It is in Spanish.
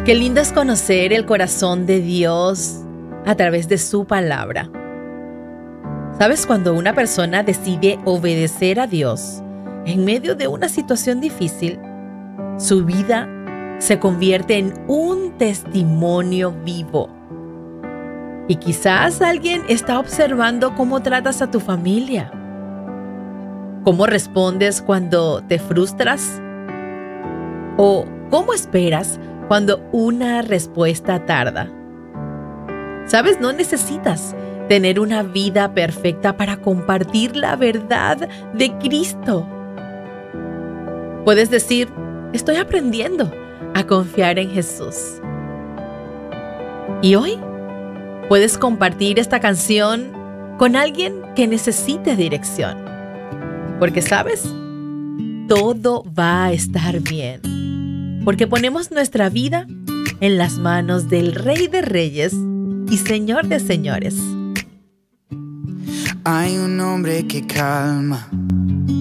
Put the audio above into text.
Qué lindo es conocer el corazón de Dios a través de su palabra. ¿Sabes? Cuando una persona decide obedecer a Dios en medio de una situación difícil, su vida se convierte en un testimonio vivo. Y quizás alguien está observando cómo tratas a tu familia, cómo respondes cuando te frustras o cómo esperas cuando una respuesta tarda. ¿Sabes? No necesitas tener una vida perfecta para compartir la verdad de Cristo. Puedes decir, estoy aprendiendo a confiar en Jesús. Y hoy puedes compartir esta canción con alguien que necesite dirección. Porque, ¿sabes? Todo va a estar bien. Porque ponemos nuestra vida en las manos del Rey de Reyes y Señor de Señores. Hay un hombre que calma